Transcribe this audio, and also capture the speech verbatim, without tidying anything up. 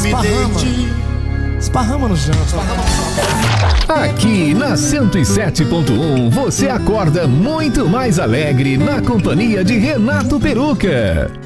me deite. Esparrama no chão. Esparrama no chão. Aqui na cento e sete ponto um você acorda muito mais alegre na companhia de Renato Peruca.